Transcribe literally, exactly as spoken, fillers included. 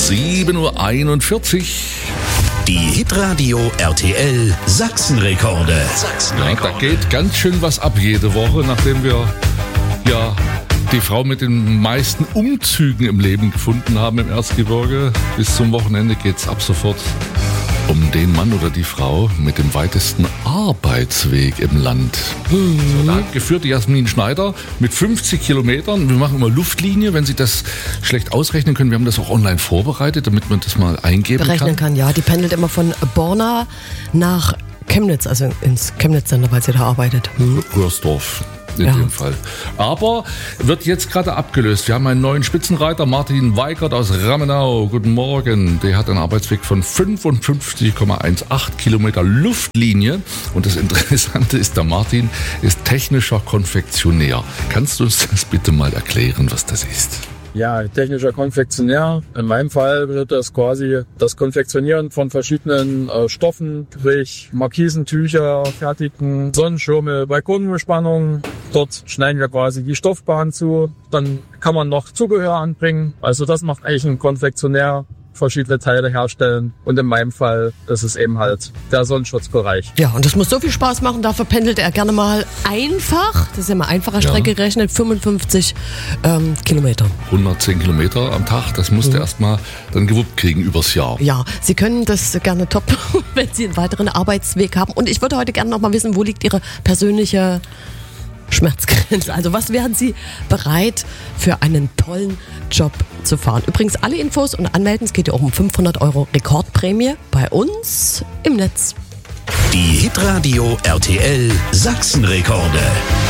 sieben Uhr einundvierzig. Die Hitradio R T L Sachsenrekorde. Ja, da geht ganz schön was ab jede Woche, nachdem wir ja die Frau mit den meisten Umzügen im Leben gefunden haben im Erzgebirge. Bis zum Wochenende geht's ab sofort um den Mann oder die Frau mit dem weitesten Arbeitsweg im Land. Mhm. So, da hat geführt die Jasmin Schneider mit fünfzig Kilometern. Wir machen immer Luftlinie, wenn Sie das schlecht ausrechnen können. Wir haben das auch online vorbereitet, damit man das mal eingeben berechnen kann. kann. Ja, die pendelt immer von Borna nach Chemnitz, also ins Chemnitz-Sender, weil sie da arbeitet. Hm. Röhrsdorf. In ja. dem Fall. Aber wird jetzt gerade abgelöst. Wir haben einen neuen Spitzenreiter, Martin Weigert aus Rammenau. Guten Morgen. Der hat einen Arbeitsweg von fünfundfünfzig Komma achtzehn Kilometer Luftlinie. Und das Interessante ist, der Martin ist technischer Konfektionär. Kannst du uns das bitte mal erklären, was das ist? Ja, technischer Konfektionär. In meinem Fall wird das quasi das Konfektionieren von verschiedenen äh, Stoffen, sprich Markisentücher, fertigen Sonnenschirme, Balkonbespannung. Dort schneiden wir quasi die Stoffbahn zu. Dann kann man noch Zubehör anbringen. Also das macht eigentlich ein Konfektionär. Verschiedene Teile herstellen und in meinem Fall ist es eben halt der Sonnenschutzbereich. Ja, und das muss so viel Spaß machen, dafür pendelt er gerne mal einfach, das ist ja mal einfacher Strecke ja. gerechnet, fünfundfünfzig ähm, Kilometer. hundertzehn Kilometer am Tag, das musst du mhm. erstmal dann gewuppt kriegen übers Jahr. Ja, Sie können das gerne toppen, wenn Sie einen weiteren Arbeitsweg haben. Und ich würde heute gerne noch mal wissen, wo liegt Ihre persönliche Schmerzgrenze. Also was wären Sie bereit für einen tollen Job zu fahren? Übrigens alle Infos und Anmelden, es geht ja auch um fünfhundert Euro Rekordprämie bei uns im Netz. Die Hitradio R T L Sachsenrekorde.